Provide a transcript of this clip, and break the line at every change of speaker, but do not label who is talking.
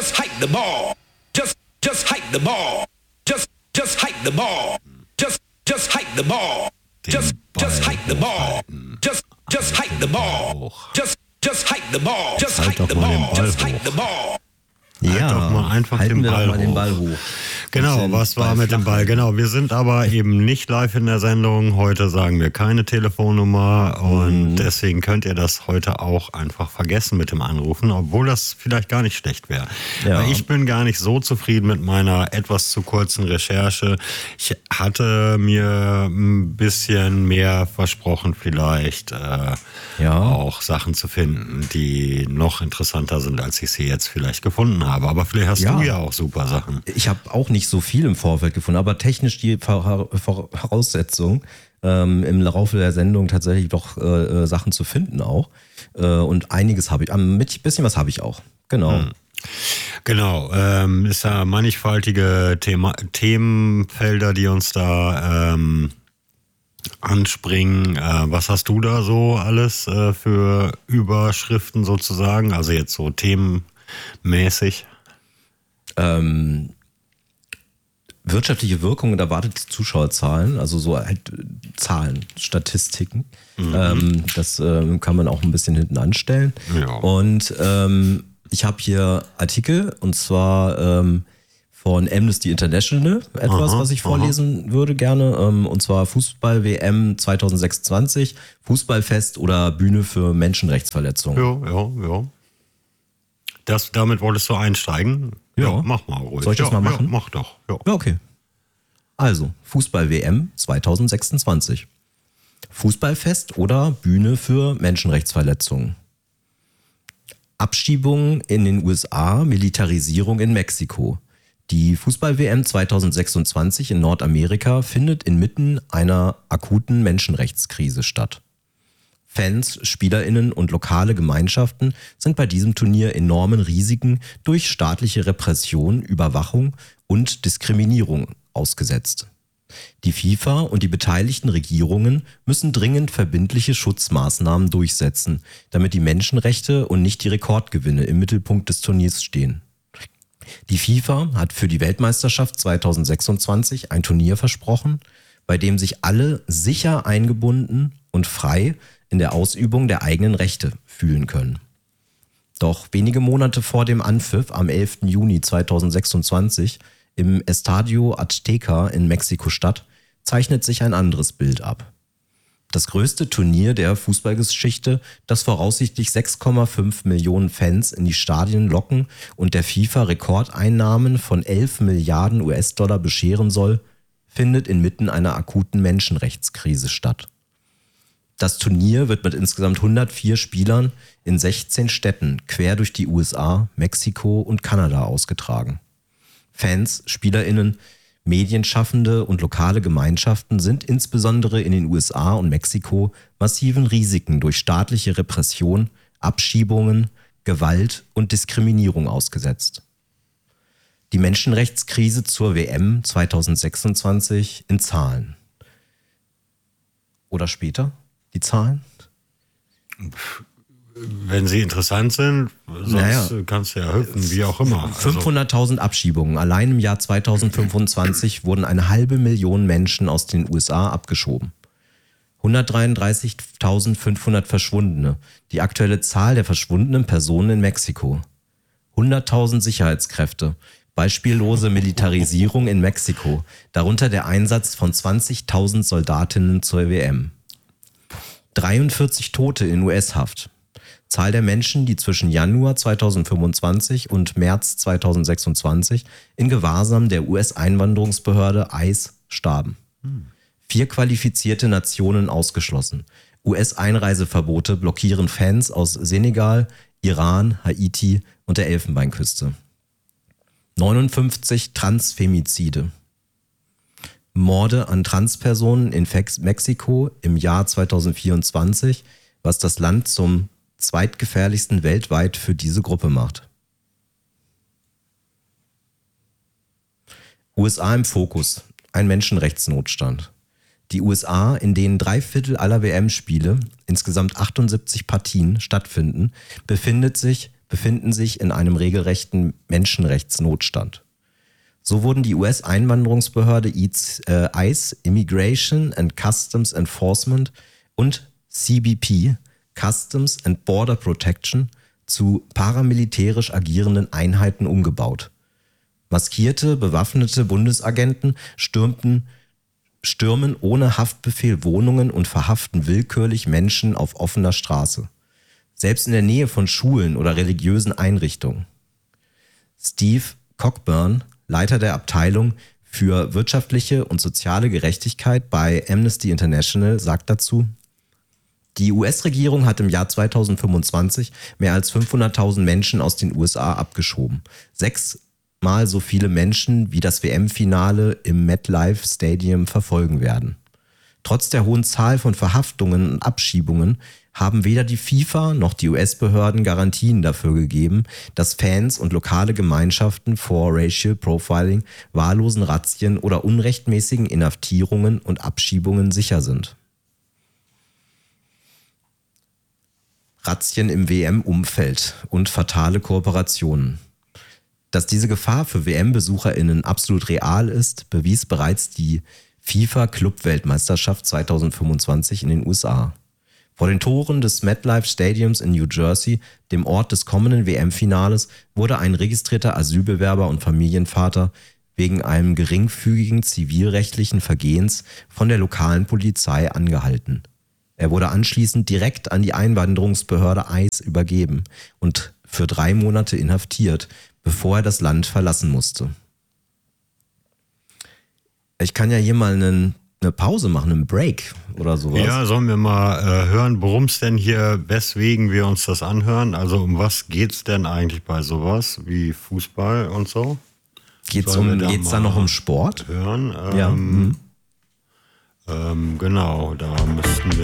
just hike the ball. Just hike the ball. Just hike the ball. Just hike the ball. Just hike the ball. Just hike the ball. Just hike the ball. Just hike the ball. Just hike the ball.
Ja,
doch mal einfach
halten
den
wir
Ball
doch mal den
hoch.
Ball hoch.
Genau, was war mit dem Ball? Genau, wir sind aber eben nicht live in der Sendung. Heute sagen wir keine Telefonnummer und deswegen könnt ihr das heute auch einfach vergessen mit dem Anrufen, obwohl das vielleicht gar nicht schlecht wäre.
Ja.
Weil ich bin gar nicht so zufrieden mit meiner etwas zu kurzen Recherche. Ich hatte mir ein bisschen mehr versprochen, vielleicht auch Sachen zu finden, die noch interessanter sind, als ich sie jetzt vielleicht gefunden habe. Aber vielleicht hast du ja auch super Sachen.
Ich habe auch nicht so viel im Vorfeld gefunden, aber technisch die Voraussetzung, im Laufe der Sendung tatsächlich doch Sachen zu finden auch. Und einiges habe ich, ein bisschen was habe ich auch. Genau.
Genau, ist ja mannigfaltige Themenfelder, die uns da anspringen. Was hast du da so alles für Überschriften sozusagen? Also jetzt so themenmäßig?
Wirtschaftliche Wirkung und erwartete Zuschauerzahlen, also so halt Zahlen, Statistiken. Das kann man auch ein bisschen hinten anstellen.
Ja.
Und ich habe hier Artikel und zwar von Amnesty International, was ich vorlesen würde gerne. Und zwar Fußball-WM 2026, Fußballfest oder Bühne für Menschenrechtsverletzungen.
Ja. Damit wolltest du einsteigen?
Ja.
Mach mal ruhig.
Soll ich das mal machen?
Ja, mach doch. Ja.
Ja, okay. Also, Fußball-WM 2026. Fußballfest oder Bühne für Menschenrechtsverletzungen. Abschiebungen in den USA, Militarisierung in Mexiko. Die Fußball-WM 2026 in Nordamerika findet inmitten einer akuten Menschenrechtskrise statt. Fans, SpielerInnen und lokale Gemeinschaften sind bei diesem Turnier enormen Risiken durch staatliche Repression, Überwachung und Diskriminierung ausgesetzt. Die FIFA und die beteiligten Regierungen müssen dringend verbindliche Schutzmaßnahmen durchsetzen, damit die Menschenrechte und nicht die Rekordgewinne im Mittelpunkt des Turniers stehen. Die FIFA hat für die Weltmeisterschaft 2026 ein Turnier versprochen, bei dem sich alle sicher eingebunden und frei in der Ausübung der eigenen Rechte fühlen können. Doch wenige Monate vor dem Anpfiff am 11. Juni 2026 im Estadio Azteca in Mexiko-Stadt zeichnet sich ein anderes Bild ab. Das größte Turnier der Fußballgeschichte, das voraussichtlich 6,5 Millionen Fans in die Stadien locken und der FIFA Rekordeinnahmen von 11 Milliarden US-Dollar bescheren soll, findet inmitten einer akuten Menschenrechtskrise statt. Das Turnier wird mit insgesamt 104 Spielern in 16 Städten quer durch die USA, Mexiko und Kanada ausgetragen. Fans, SpielerInnen, Medienschaffende und lokale Gemeinschaften sind insbesondere in den USA und Mexiko massiven Risiken durch staatliche Repression, Abschiebungen, Gewalt und Diskriminierung ausgesetzt. Die Menschenrechtskrise zur WM 2026 in Zahlen. Oder später? Die Zahlen?
Wenn sie interessant sind, sonst kannst du ja hüpfen, wie auch immer.
500.000 Abschiebungen. Allein im Jahr 2025 wurden 500.000 Menschen aus den USA abgeschoben. 133.500 Verschwundene. Die aktuelle Zahl der verschwundenen Personen in Mexiko. 100.000 Sicherheitskräfte. Beispiellose Militarisierung in Mexiko. Darunter der Einsatz von 20.000 Soldatinnen zur WM. 43 Tote in US-Haft. Zahl der Menschen, die zwischen Januar 2025 und März 2026 in Gewahrsam der US-Einwanderungsbehörde ICE starben. 4 qualifizierte Nationen ausgeschlossen. US-Einreiseverbote blockieren Fans aus Senegal, Iran, Haiti und der Elfenbeinküste. 59 Transfemizide. Morde an Transpersonen in Mexiko im Jahr 2024, was das Land zum zweitgefährlichsten weltweit für diese Gruppe macht. USA im Fokus. Ein Menschenrechtsnotstand. Die USA, in denen 3/4 aller WM-Spiele, insgesamt 78 Partien, stattfinden, befinden sich befinden sich in einem regelrechten Menschenrechtsnotstand. So wurden die US-Einwanderungsbehörde ICE, Immigration and Customs Enforcement, und CBP, Customs and Border Protection, zu paramilitärisch agierenden Einheiten umgebaut. Maskierte, bewaffnete Bundesagenten stürmen ohne Haftbefehl Wohnungen und verhaften willkürlich Menschen auf offener Straße. Selbst in der Nähe von Schulen oder religiösen Einrichtungen. Steve Cockburn, Leiter der Abteilung für wirtschaftliche und soziale Gerechtigkeit bei Amnesty International, sagt dazu: Die US-Regierung hat im Jahr 2025 mehr als 500.000 Menschen aus den USA abgeschoben. 6-mal so viele Menschen, wie das WM-Finale im MetLife Stadium verfolgen werden. Trotz der hohen Zahl von Verhaftungen und Abschiebungen haben weder die FIFA noch die US-Behörden Garantien dafür gegeben, dass Fans und lokale Gemeinschaften vor Racial Profiling, wahllosen Razzien oder unrechtmäßigen Inhaftierungen und Abschiebungen sicher sind. Razzien im WM-Umfeld und fatale Kooperationen. Dass diese Gefahr für WM-BesucherInnen absolut real ist, bewies bereits die FIFA-Club-Weltmeisterschaft 2025 in den USA. Vor den Toren des MetLife Stadiums in New Jersey, dem Ort des kommenden WM-Finales, wurde ein registrierter Asylbewerber und Familienvater wegen einem geringfügigen zivilrechtlichen Vergehens von der lokalen Polizei angehalten. Er wurde anschließend direkt an die Einwanderungsbehörde ICE übergeben und für 3 Monate inhaftiert, bevor er das Land verlassen musste. Ich kann ja hier mal eine Pause machen, einen Break oder sowas.
Ja, sollen wir mal hören, worum es denn hier, weswegen wir uns das anhören? Also um was geht's denn eigentlich bei sowas wie Fußball und so?
Geht's da noch um Sport?
Hören?
Ja.
Genau, da müssten wir